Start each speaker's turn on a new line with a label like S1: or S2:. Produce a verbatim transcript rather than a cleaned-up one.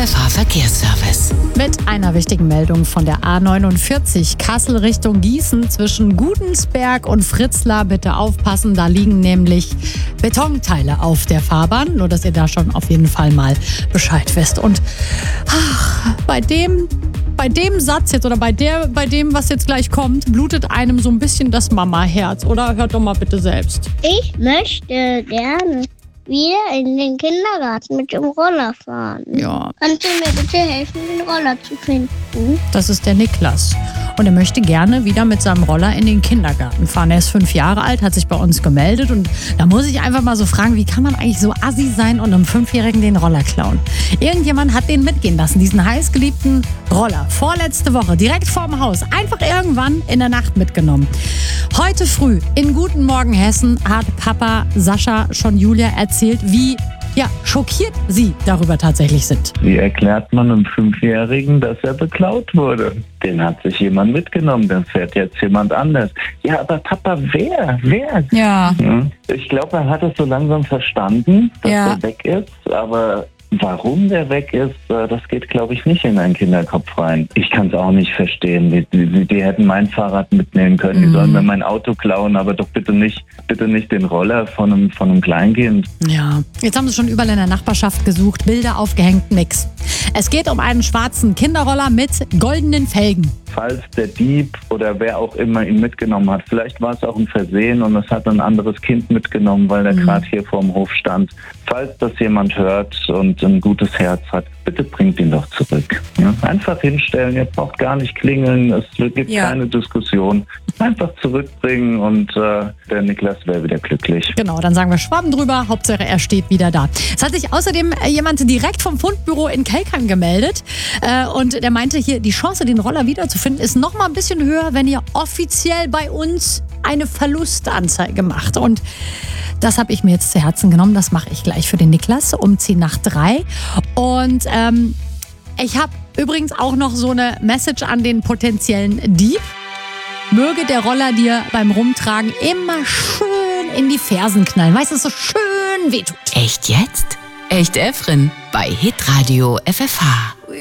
S1: F H Verkehrsservice.
S2: Mit einer wichtigen Meldung von der A neunundvierzig Kassel Richtung Gießen zwischen Gudensberg und Fritzlar. Bitte aufpassen, da liegen nämlich Betonteile auf der Fahrbahn. Nur, dass ihr da schon auf jeden Fall mal Bescheid wisst. Und ach, bei dem... Bei dem Satz jetzt oder bei, der, bei dem, was jetzt gleich kommt, blutet einem so ein bisschen das Mama-Herz. Oder hört doch mal bitte selbst.
S3: Ich möchte gerne wieder in den Kindergarten mit dem Roller fahren.
S2: Ja.
S3: Kannst du mir bitte helfen, den Roller zu finden?
S2: Das ist der Niklas. Und er möchte gerne wieder mit seinem Roller in den Kindergarten fahren. Er ist fünf Jahre alt, hat sich bei uns gemeldet. Und da muss ich einfach mal so fragen, wie kann man eigentlich so assi sein und einem Fünfjährigen den Roller klauen? Irgendjemand hat den mitgehen lassen, diesen heißgeliebten Roller. Vorletzte Woche, direkt vorm Haus. Einfach irgendwann in der Nacht mitgenommen. Heute früh in Guten Morgen Hessen hat Papa Sascha schon Julia erzählt, wie ja, schockiert sie darüber tatsächlich sind.
S4: Wie erklärt man einem Fünfjährigen, dass er beklaut wurde? Den hat sich jemand mitgenommen, den fährt jetzt jemand anders. Ja, aber Papa, wer? Wer?
S2: Ja.
S4: Hm? Ich glaube, er hat es so langsam verstanden, dass
S2: Ja.
S4: er weg ist, aber warum der weg ist, das geht, glaube ich, nicht in einen Kinderkopf rein. Ich kann es auch nicht verstehen. Die, die, die hätten mein Fahrrad mitnehmen können, die
S2: Mhm.
S4: sollen mir mein Auto klauen, aber doch bitte nicht, bitte nicht den Roller von einem, von einem Kleinkind.
S2: Ja, jetzt haben sie schon überall in der Nachbarschaft gesucht, Bilder aufgehängt, nix. Es geht um einen schwarzen Kinderroller mit goldenen Felgen.
S4: Falls der Dieb oder wer auch immer ihn mitgenommen hat, vielleicht war es auch ein Versehen und es hat ein anderes Kind mitgenommen, weil der
S2: Mhm.
S4: gerade hier vorm Hof stand. Falls das jemand hört und ein gutes Herz hat, bitte bringt ihn doch zurück. Ja? Einfach hinstellen, ihr braucht gar nicht klingeln, es gibt
S2: Ja.
S4: keine Diskussion. Einfach zurückbringen und äh, der Niklas wäre wieder glücklich.
S2: Genau, dann sagen wir Schwaben drüber, Hauptsache er steht wieder da. Es hat sich außerdem äh, jemand direkt vom Fundbüro in Kelkheim gemeldet äh, und der meinte hier, die Chance, den Roller wiederzufinden, ist noch mal ein bisschen höher, wenn ihr offiziell bei uns eine Verlustanzeige macht. Und das habe ich mir jetzt zu Herzen genommen. Das mache ich gleich für den Niklas um zehn nach drei. Und ähm, ich habe übrigens auch noch so eine Message an den potenziellen Dieb. Möge der Roller dir beim Rumtragen immer schön in die Fersen knallen. Weißt du, so schön wehtut.
S1: Echt jetzt? Echt Efren bei Hitradio F F H.